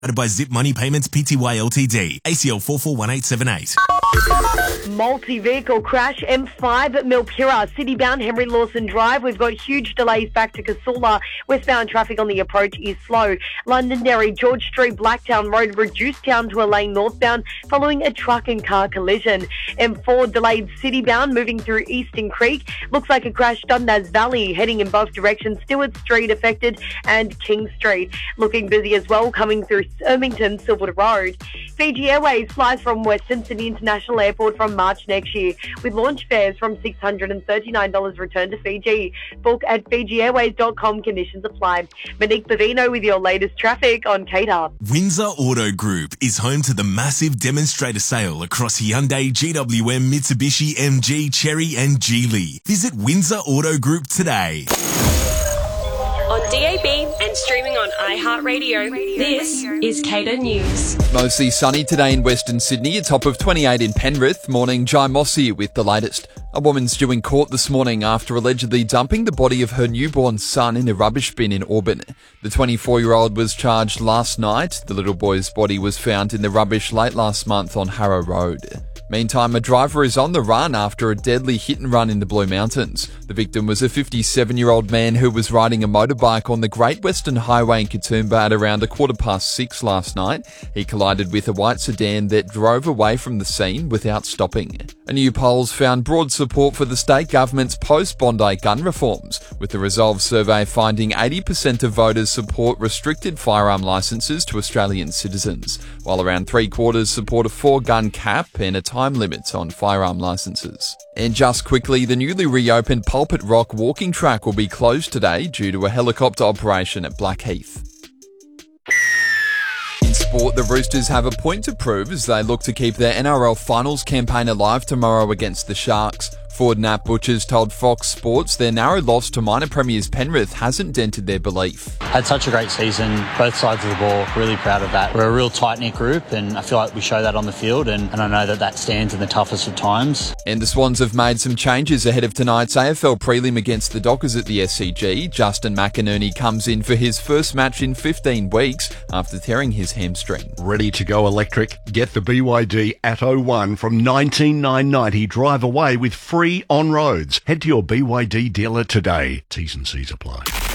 By Zip Money Payments Pty Ltd, ACL 441878. Multi-vehicle crash, M5 at Milpura, city-bound Henry Lawson Drive. We've got huge delays back to Casula. Westbound traffic on the approach is slow. Londonderry, George Street, Blacktown Road reduced down to a lane northbound following a truck and car collision. M4 delayed city-bound moving through Eastern Creek. Looks like a crash Dundas Valley heading in both directions. Stewart Street affected and King Street. Looking busy as well coming through Ermington, Silverwood Road. Fiji Airways flies from Western Sydney International Airport from March next year, with launch fares from $639 return to Fiji. Book at FijiAirways.com. Conditions apply. Monique Bavino with your latest traffic on K-Hub. Windsor Auto Group is home to the massive demonstrator sale across Hyundai, GWM, Mitsubishi, MG, Chery and Geely. Visit Windsor Auto Group today. On DAB and streaming on iHeartRadio, this is Cater News. Mostly sunny today in Western Sydney, a top of 28 in Penrith. Morning, Jai Mossy with the latest. A woman's due in court this morning after allegedly dumping the body of her newborn son in a rubbish bin in Auburn. The 24-year-old was charged last night. The little boy's body was found in the rubbish late last month on Harrow Road. Meantime, a driver is on the run after a deadly hit-and-run in the Blue Mountains. The victim was a 57-year-old man who was riding a motorbike on the Great Western Highway in Katoomba at around 6:15 last night. He collided with a white sedan that drove away from the scene without stopping. A new poll's found broad support for the state government's post-Bondi gun reforms, with the Resolve survey finding 80% of voters support restricted firearm licences to Australian citizens, while around three-quarters support a 4-gun cap and a time limit on firearm licences. And just quickly, the newly reopened Pulpit Rock walking track will be closed today due to a helicopter operation at Blackheath. In sport, the Roosters have a point to prove as they look to keep their NRL Finals campaign alive tomorrow against the Sharks. Forward Nat Butchers told Fox Sports their narrow loss to minor premiers Penrith hasn't dented their belief. Had such a great season, both sides of the ball, really proud of that. We're a real tight-knit group and I feel like we show that on the field and I know that stands in the toughest of times. And the Swans have made some changes ahead of tonight's AFL prelim against the Dockers at the SCG. Justin McInerney comes in for his first match in 15 weeks after tearing his hamstring. Ready to go electric? Get the BYD Atto 1 from $19,990. Drive away with free on-roads. Head to your BYD dealer today. T's and C's apply.